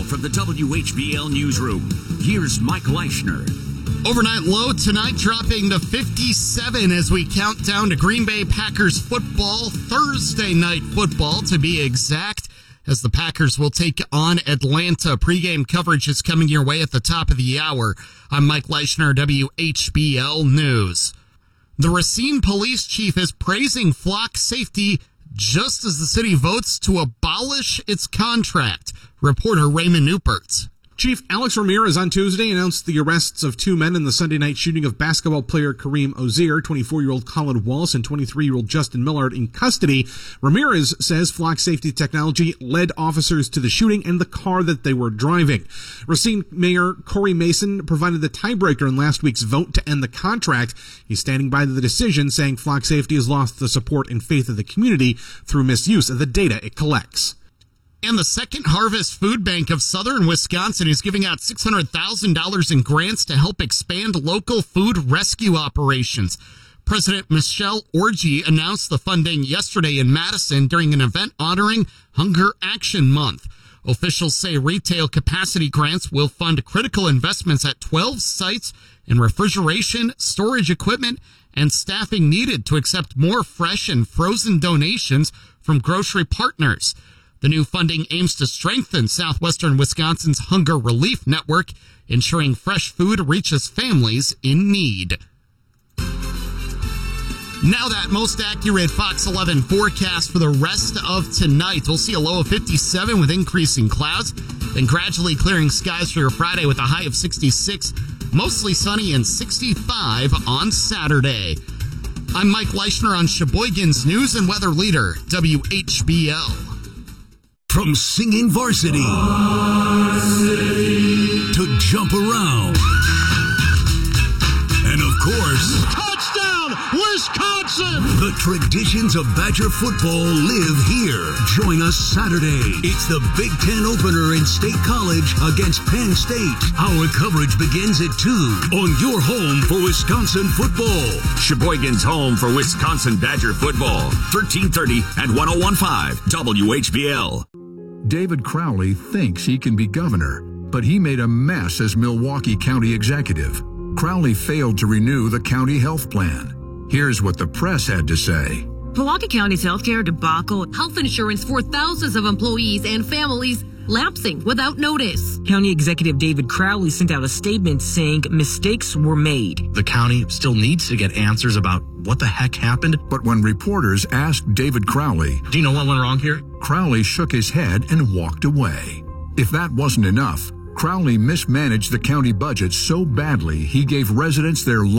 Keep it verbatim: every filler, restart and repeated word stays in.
from the W H B L Newsroom, here's Mike Leischner. Overnight low tonight dropping to fifty-seven as we count down to Green Bay Packers football, Thursday night football to be exact, as the Packers will take on Atlanta. Pre-game coverage is coming your way at the top of the hour. I'm Mike Leischner, W H B L News. The Racine police chief is praising flock safety just as the city votes to abolish its contract. Reporter Raymond Newpert. Chief Alex Ramirez on Tuesday announced the arrests of two men in the Sunday night shooting of basketball player Kareem Ozier, twenty-four-year-old Colin Wallace, and twenty-three-year-old Justin Millard in custody. Ramirez says flock safety technology led officers to the shooting and the car that they were driving. Racine Mayor Corey Mason provided the tiebreaker in last week's vote to end the contract. He's standing by the decision, saying flock safety has lost the support and faith of the community through misuse of the data it collects. And the Second Harvest Food Bank of Southern Wisconsin is giving out six hundred thousand dollars in grants to help expand local food rescue operations. President Michelle Orgy announced the funding yesterday in Madison during an event honoring Hunger Action Month. Officials say retail capacity grants will fund critical investments at twelve sites in refrigeration, storage equipment, and staffing needed to accept more fresh and frozen donations from grocery partners. The new funding aims to strengthen southwestern Wisconsin's hunger relief network, ensuring fresh food reaches families in need. Now that most accurate Fox eleven forecast for the rest of tonight. We'll see a low of fifty-seven with increasing clouds, then gradually clearing skies for your Friday with a high of sixty-six, mostly sunny and sixty-five on Saturday. I'm Mike Leischner on Sheboygan's News and Weather Leader, W H B L. From singing varsity, varsity to jump around, and of course, touchdown, Wisconsin! The traditions of Badger football live here. Join us Saturday. It's the Big Ten opener in State College against Penn State. Our coverage begins at two on your home for Wisconsin football. Sheboygan's home for Wisconsin Badger football. thirteen thirty and one oh one point five W H B L. David Crowley thinks he can be governor, but he made a mess as Milwaukee County executive. Crowley failed to renew the county health plan. Here's what the press had to say. Milwaukee County's healthcare debacle, health insurance for thousands of employees and families lapsing without notice. County Executive David Crowley sent out a statement saying mistakes were made. The county still needs to get answers about what the heck happened. But when reporters asked David Crowley, do you know what went wrong here? Crowley shook his head and walked away. If that wasn't enough, Crowley mismanaged the county budget so badly he gave residents their